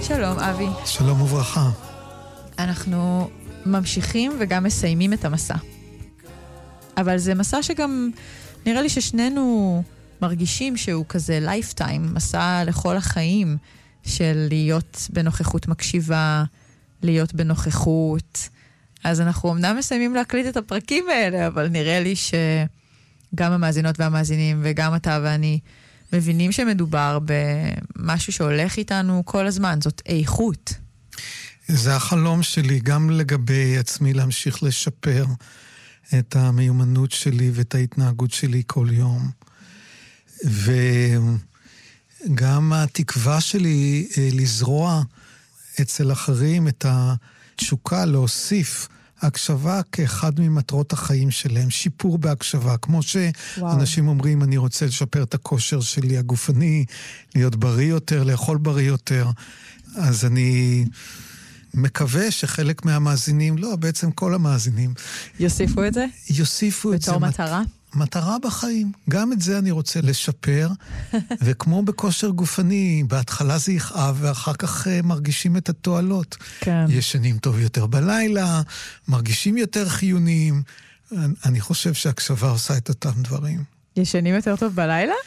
שלום, אבי. שלום וברכה. אנחנו ממשיכים וגם מסיימים את המסע. אבל זה מסע שגם נראה לי ששנינו מרגישים שהוא כזה לייפטיים, מסע לכל החיים של להיות בנוכחות מקשיבה, להיות בנוכחות. אז אנחנו אמנם מסיימים להקליט את הפרקים האלה, אבל נראה לי שגם המאזינות והמאזינים וגם אתה ואני מבינים שמדובר במשהו שהולך איתנו כל הזמן, זאת איכות. זה החלום שלי, גם לגבי עצמי להמשיך לשפר את המיומנות שלי ואת ההתנהגות שלי כל יום. וגם התקווה שלי לזרוע אצל אחרים את התשוקה להוסיף הקשבה כאחד ממטרות החיים שלהם, שיפור בהקשבה, כמו שאנשים אומרים, אני רוצה לשפר את הכושר שלי הגופני, להיות בריא יותר, לאכול בריא יותר, אז אני מקווה שחלק מהמאזינים, לא, בעצם כל המאזינים, יוסיפו את זה? יוסיפו את זה. בתור מטרה? מטרה בחיים. גם את זה אני רוצה לשפר, וכמו בכושר גופני, בהתחלה זה יכאב, ואחר כך מרגישים את התועלות. כן. ישנים טוב יותר בלילה, מרגישים יותר חיוניים. אני חושב שהקשבה עושה את אותם דברים. ישנים יותר טוב בלילה?